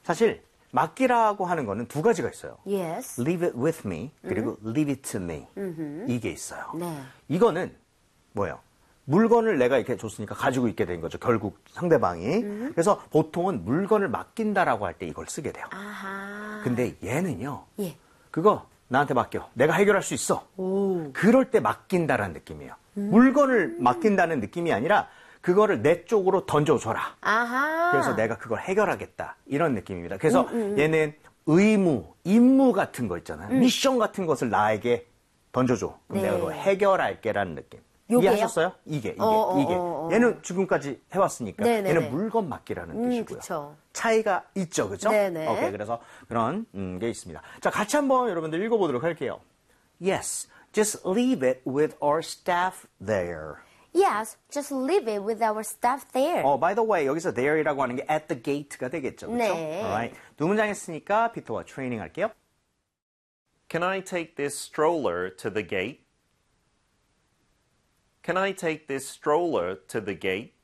사실 맡기라고 하는 거는 두 가지가 있어요. Yes. Leave it with me 그리고 leave it to me 이게 있어요. 네. 이거는 뭐예요? 물건을 내가 이렇게 줬으니까 가지고 있게 된 거죠. 결국 상대방이. 그래서 보통은 물건을 맡긴다라고 할 때 이걸 쓰게 돼요. 아하. 근데 얘는요. 예. 그거 나한테 맡겨. 내가 해결할 수 있어. 오. 그럴 때 맡긴다라는 느낌이에요. 물건을 맡긴다는 느낌이 아니라 그거를 내 쪽으로 던져줘라. 아하. 그래서 내가 그걸 해결하겠다. 이런 느낌입니다. 그래서 얘는 의무, 임무 같은 거 있잖아요. 미션 같은 것을 나에게 던져줘. 그럼 네. 내가 그걸 해결할게라는 느낌. 요게요? 이해하셨어요? 이게. 얘는 지금까지 해왔으니까 네네네. 얘는 물건 맡기라는 뜻이고요. 그쵸. 차이가 있죠, 그죠? 네네. 오케이, 그래서 그런 게 있습니다. 자, 같이 한번 여러분들 읽어보도록 할게요. Yes, just leave it with our staff there. Yes, just leave it with our staff there. By the way, 여기서 there이라고 하는 게 at the gate가 되겠죠, 그렇죠? 네. Alright. 두 문장 했으니까 피터와 트레이닝 할게요. Can I take this stroller to the gate? Can I take this stroller to the gate?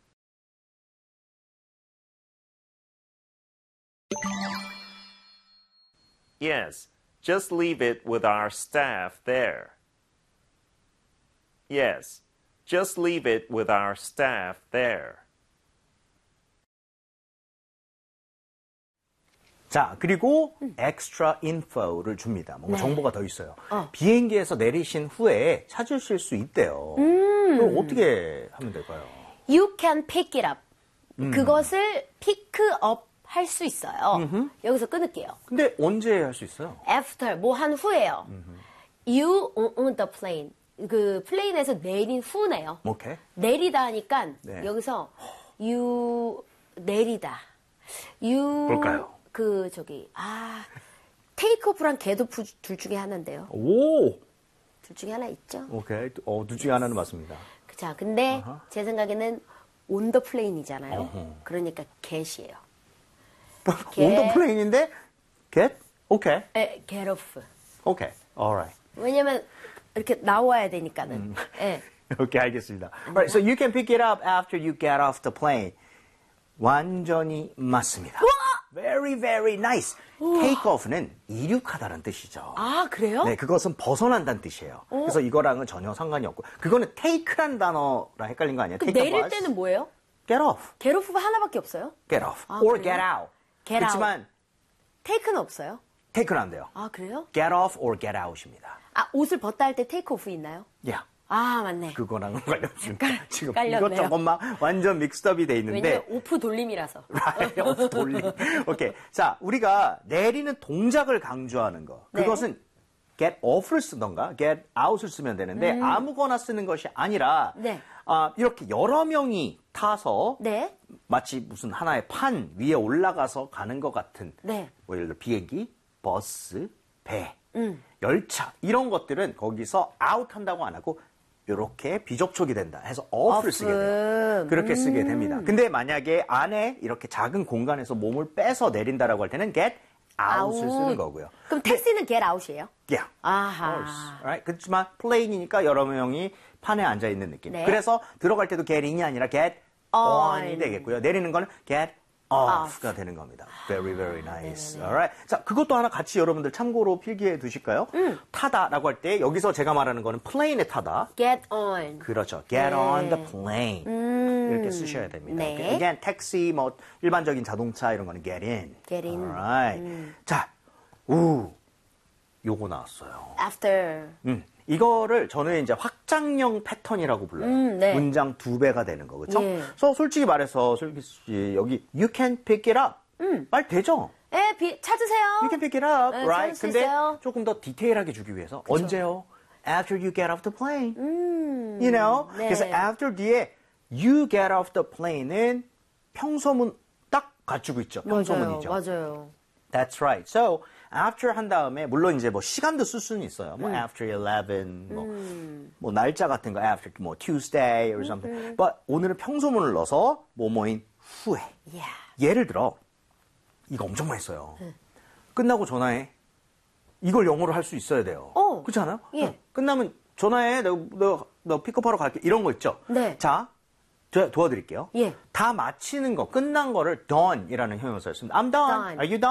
Yes, just leave it with our staff there. Yes, just leave it with our staff there. 자, 그리고 extra info를 줍니다. 뭔가 네. 정보가 더 있어요. 비행기에서 내리신 후에 찾으실 수 있대요. 그럼 어떻게 하면 될까요? You can pick it up. 그것을 pick up 할 수 있어요. 여기서 끊을게요. 근데 언제 할 수 있어요? After, 뭐 한 후에요. You on the plane. 그 플레인에서 내린 후네요. 오케이. 내리다 하니까 네. 여기서 you 내리다. You 뭘까요? 그 저기 테이크 오프랑 get off 둘 중에 하나인데요. 오! 둘 중에 하나 있죠. 오케이. 둘 중에 하나는 맞습니다. 자, 근데 제 생각에는 on the plane이잖아요. 그러니까 get이에요. On the plane인데 get? 오케이. get off. 오케이. Alright. 왜냐면 이렇게 나와야 되니까는. 예. 오케이, 알겠습니다. Alright, so you can pick it up after you get off the plane. 완전히 맞습니다. Very, very nice. Take off는 이륙하다는 뜻이죠. 아, 그래요? 네, 그것은 벗어난다는 뜻이에요. 그래서 이거랑은 전혀 상관이 없고. 그거는 take라는 단어랑 헷갈린 거 아니에요? 그럼 Take a 내릴 bus. 때는 뭐예요? Get off. get off가 하나밖에 없어요? Get off. 아, or 그래요? get out. Get out. 그렇지만 take는 없어요? take는 안 돼요. 아, 그래요? Get off or get out입니다. 아, 옷을 벗다 할 때 take off 있나요? Yeah. 아, 맞네. 그거랑은 관련 없습니다. 지금 깔렸네요. 이것저것만 완전 믹스업이 돼 있는데. 왜냐면 오프 돌림이라서. Right, off 돌림. 오케이. 자, 우리가 내리는 동작을 강조하는 거. 네. 그것은 get off를 쓰던가 get out을 쓰면 되는데 아무거나 쓰는 것이 아니라 네. 이렇게 여러 명이 타서 네. 마치 무슨 하나의 판 위에 올라가서 가는 것 같은 네. 뭐 예를 들어 비행기, 버스, 배, 열차 이런 것들은 거기서 out 한다고 안 하고 이렇게 비접촉이 된다 해서 off를 쓰게 돼요. 그렇게 쓰게 됩니다. 근데 만약에 안에 이렇게 작은 공간에서 몸을 빼서 내린다라고 할 때는 get out을 쓰는 거고요. 그럼 택시는 get out이에요? Yeah. 아하. Of course. Right? 그렇지만 플레인이니까 여러 명이 판에 앉아 있는 느낌. 네. 그래서 들어갈 때도 get in이 아니라 get on이 되겠고요. 내리는 거는 get off가 되는 겁니다. Very, very nice. Alright. 자, 그것도 하나 같이 여러분들 참고로 필기해 두실까요? 타다라고 할 때 여기서 제가 말하는 거는 플레인에 타다. get on. 그렇죠. Get on the plane. 이렇게 쓰셔야 됩니다. 네. Okay? Again, 택시, 뭐 일반적인 자동차 이런 거는 get in. get in. Alright. 자, 요거 나왔어요. after. 이거를 저는 이제 확장형 패턴이라고 불러요. 네. 문장 2배가 되는 거, 그렇죠? 예. 그래서 솔직히 말해서 슬기 씨 여기 you can pick it up 말 되죠? 찾으세요. You can pick it up, 네, right? 찾을 수 근데 있어요. 조금 더 디테일하게 주기 위해서 언제요? After you get off the plane, you know? 네. 그래서 after 뒤에 you get off the plane은 평소문 딱 갖추고 있죠. 평소문이죠. 맞아요. That's right. So after 한 다음에 물론 이제 뭐 시간도 쓸 수는 있어요. 뭐 after 11, 뭐 날짜 같은 거 after 뭐 Tuesday or something. But 오늘은 평소문을 넣어서 뭐뭐인 후에. Yeah. 예를 들어 이거 엄청 많이 써요. 끝나고 전화해. 이걸 영어로 할 수 있어야 돼요. 그렇지 않아요? 예. 끝나면 전화해. 너 픽업하러 갈게. 이런 거 있죠? 네. 자, 제가 도와드릴게요. 예. 다 마치는 거, 끝난 거를 done이라는 형용사였습니다. I'm done. Done. Are you done?